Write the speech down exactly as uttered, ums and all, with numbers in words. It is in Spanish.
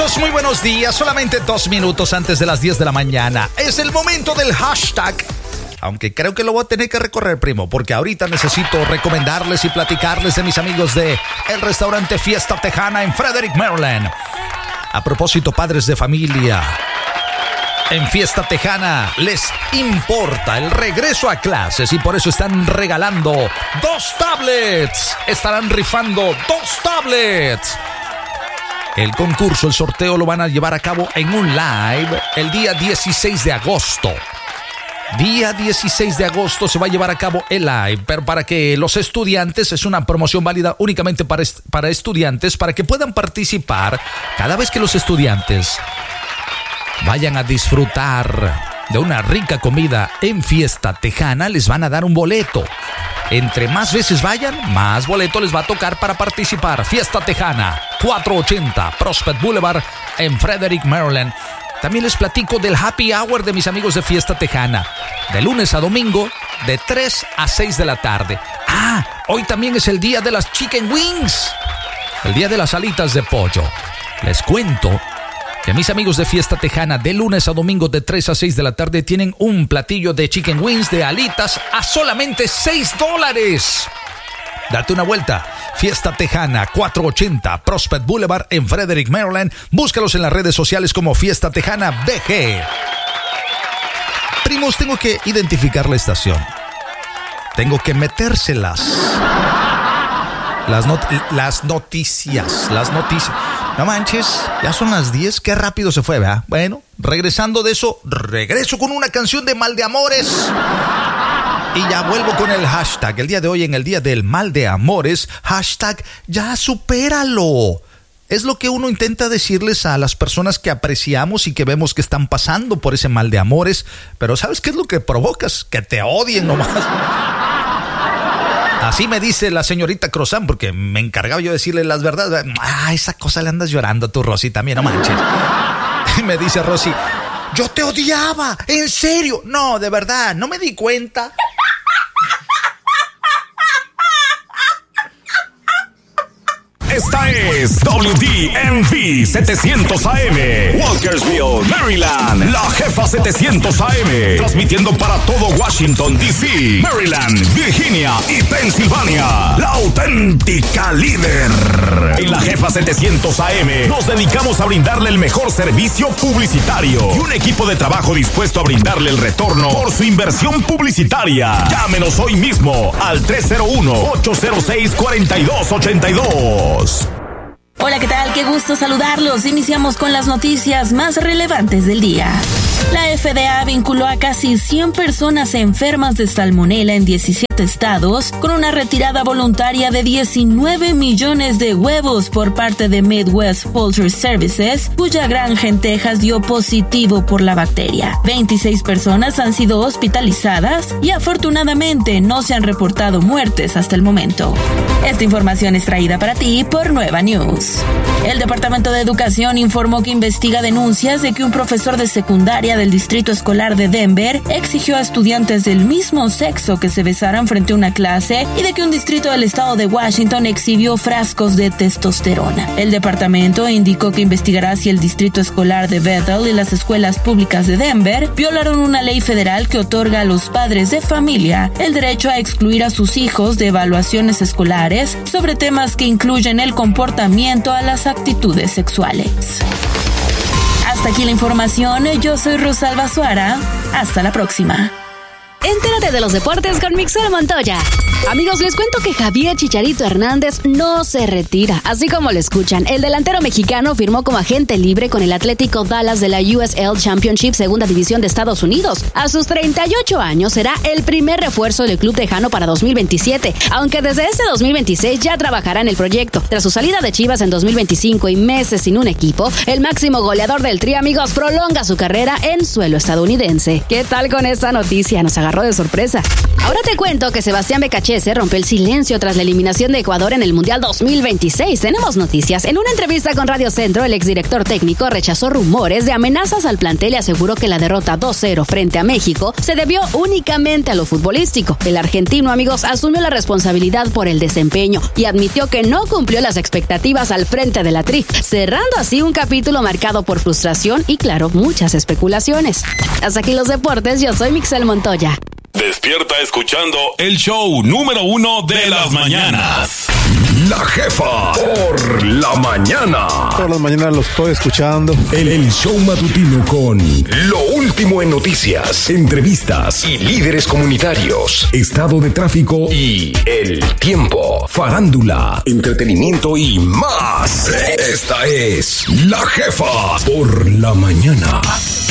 hermosos, muy buenos días. Solamente dos minutos antes de las diez de la mañana. Es el momento del hashtag. Aunque creo que lo voy a tener que recorrer, primo, porque ahorita necesito recomendarles y platicarles de mis amigos de el restaurante Fiesta Tejana en Frederick, Maryland. A propósito, padres de familia, en Fiesta Tejana les importa el regreso a clases y por eso están regalando dos tablets. Estarán rifando dos tablets. El concurso, el sorteo lo van a llevar a cabo en un live el día dieciséis de agosto. Día dieciséis de agosto se va a llevar a cabo el live, pero para que los estudiantes, es una promoción válida únicamente para, est- para estudiantes, para que puedan participar. Cada vez que los estudiantes vayan a disfrutar de una rica comida en Fiesta Tejana, les van a dar un boleto. Entre más veces vayan, más boleto les va a tocar para participar. Fiesta Tejana, cuatrocientos ochenta Prospect Boulevard en Frederick, Maryland. También les platico del happy hour de mis amigos de Fiesta Tejana, de lunes a domingo, de tres a seis de la tarde. Ah, hoy también es el día de las chicken wings, el día de las alitas de pollo. Les cuento que mis amigos de Fiesta Tejana, de lunes a domingo, de tres a seis de la tarde, tienen un platillo de chicken wings, de alitas, a solamente seis dólares. Date una vuelta. Fiesta Tejana, cuatrocientos ochenta Prospect Boulevard en Frederick, Maryland. Búscalos en las redes sociales como Fiesta Tejana B G. Primos, tengo que identificar la estación. Tengo que metérselas. Las, not- las noticias, las noticias. No manches, ya son las diez, qué rápido se fue, ¿verdad? Bueno, regresando de eso, regreso con una canción de Mal de Amores. Y ya vuelvo con el hashtag. El día de hoy, en el día del mal de amores, hashtag ya supéralo. Es lo que uno intenta decirles a las personas que apreciamos y que vemos que están pasando por ese mal de amores. Pero ¿sabes qué es lo que provocas? Que te odien nomás. Así me dice la señorita Crozán, porque me encargaba yo de decirle las verdades. Ah, esa cosa le andas llorando a tu Rosy también, no manches. Y me dice Rosy, yo te odiaba, en serio. No, de verdad, no me di cuenta. Esta es W D M V setecientos A M, Walkersville, Maryland. La Jefa setecientos A M, transmitiendo para todo Washington, D C, Maryland, Virginia y Pensilvania. La auténtica líder. En La Jefa setecientos A M nos dedicamos a brindarle el mejor servicio publicitario y un equipo de trabajo dispuesto a brindarle el retorno por su inversión publicitaria. Llámenos hoy mismo al tres cero uno, ocho cero seis, cuatro dos ocho dos. Hola, ¿qué tal? Qué gusto saludarlos. Iniciamos con las noticias más relevantes del día. La F D A vinculó a casi cien personas enfermas de salmonela en diecisiete estados con una retirada voluntaria de diecinueve millones de huevos por parte de Midwest Poultry Services, cuya granja en Texas dio positivo por la bacteria. veintiséis personas han sido hospitalizadas y afortunadamente no se han reportado muertes hasta el momento. Esta información es traída para ti por Nueva News. El Departamento de Educación informó que investiga denuncias de que un profesor de secundaria del Distrito Escolar de Denver exigió a estudiantes del mismo sexo que se besaran frente a una clase y de que un distrito del estado de Washington exhibió frascos de testosterona. El departamento indicó que investigará si el Distrito Escolar de Bethel y las escuelas públicas de Denver violaron una ley federal que otorga a los padres de familia el derecho a excluir a sus hijos de evaluaciones escolares sobre temas que incluyen el comportamiento a las actitudes sexuales. Hasta aquí la información. Yo soy Rosalba Suara. Hasta la próxima. Entérate de los deportes con Mixel Montoya. Amigos, les cuento que Javier Chicharito Hernández no se retira. Así como lo escuchan, el delantero mexicano firmó como agente libre con el Atlético Dallas de la U S L Championship Segunda División de Estados Unidos. A sus treinta y ocho años será el primer refuerzo del club tejano para dos mil veintisiete, aunque desde este dos mil veintiséis ya trabajará en el proyecto. Tras su salida de Chivas en dos mil veinticinco y meses sin un equipo, el máximo goleador del Tri, amigos, prolonga su carrera en suelo estadounidense. ¿Qué tal con esta noticia? Nos agarró de sorpresa. Ahora te cuento que Sebastián Becachea Echese rompió el silencio tras la eliminación de Ecuador en el Mundial dos mil veintiséis. Tenemos noticias. En una entrevista con Radio Centro, el exdirector técnico rechazó rumores de amenazas al plantel y aseguró que la derrota dos cero frente a México se debió únicamente a lo futbolístico. El argentino, amigos, asumió la responsabilidad por el desempeño y admitió que no cumplió las expectativas al frente de la Tri, cerrando así un capítulo marcado por frustración y, claro, muchas especulaciones. Hasta aquí los deportes, yo soy Mixel Montoya. Despierta escuchando el show número uno de las mañanas. La Jefa por la mañana. Todas las mañanas los estoy escuchando. El, el show matutino con lo último en noticias, entrevistas y líderes comunitarios, estado de tráfico y el tiempo, farándula, entretenimiento y más. Esta es La Jefa por la mañana.